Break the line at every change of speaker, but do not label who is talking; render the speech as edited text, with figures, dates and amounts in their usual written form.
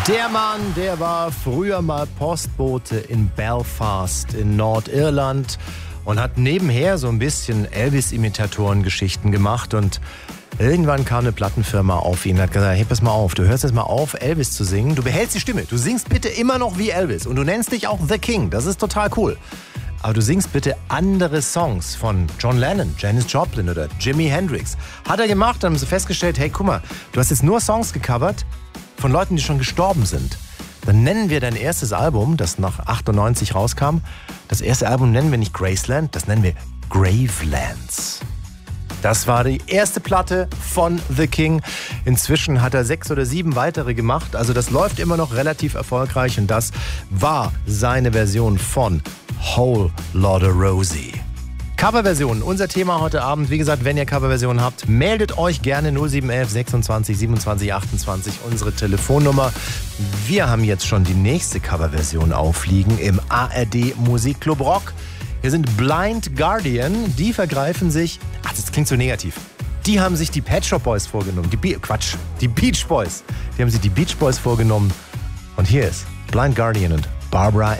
Der Mann, der war früher mal Postbote in Belfast in Nordirland und hat nebenher so ein bisschen Elvis-Imitatoren-Geschichten gemacht und irgendwann kam eine Plattenfirma auf ihn und hat gesagt, hey, pass mal auf, du hörst jetzt mal auf, Elvis zu singen, du behältst die Stimme, du singst bitte immer noch wie Elvis und du nennst dich auch The King, das ist total cool. Aber du singst bitte andere Songs von John Lennon, Janis Joplin oder Jimi Hendrix. Hat er gemacht, dann haben sie festgestellt, hey, guck mal, du hast jetzt nur Songs gecovert von Leuten, die schon gestorben sind. Dann nennen wir dein erstes Album, das nach 98 rauskam, das erste Album nennen wir nicht Graceland, das nennen wir Gravelands. Das war die erste Platte von The King. Inzwischen hat er 6 oder 7 weitere gemacht. Also das läuft immer noch relativ erfolgreich. Und das war seine Version von Whole Lotta Rosie. Coverversionen, unser Thema heute Abend. Wie gesagt, wenn ihr Coverversionen habt, meldet euch gerne 0711 26 27 28, unsere Telefonnummer. Wir haben jetzt schon die nächste Coverversion aufliegen im ARD Musikclub Rock. Hier sind Blind Guardian, die vergreifen sich, das klingt so negativ, die haben sich die Pet Shop Boys vorgenommen, die Beach Boys. Die haben sich die Beach Boys vorgenommen und hier ist Blind Guardian und Barbara